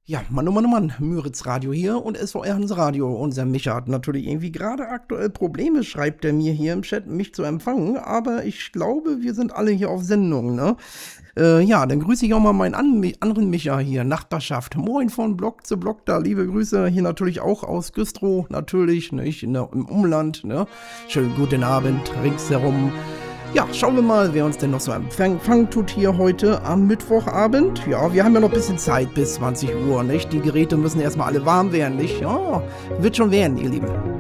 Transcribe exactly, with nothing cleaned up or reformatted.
Ja, Mann, oh Mann, oh Mann, Müritz Radio hier und S V R Hans Radio. Unser Micha hat natürlich irgendwie gerade aktuell Probleme, schreibt er mir hier im Chat, mich zu empfangen, aber ich glaube, wir sind alle hier auf Sendung, ne? Äh, ja, dann grüße ich auch mal meinen an anderen Micha hier, Nachbarschaft. Moin von Block zu Block da, liebe Grüße. Hier natürlich auch aus Güstrow, natürlich, nicht, in der, im Umland, ne? Schönen guten Abend, ringsherum. Ja, schauen wir mal, wer uns denn noch so empfangen tut hier heute am Mittwochabend. Ja, wir haben ja noch ein bisschen Zeit bis zwanzig Uhr, nicht? Die Geräte müssen erstmal alle warm werden, nicht? Ja, wird schon werden, ihr Lieben.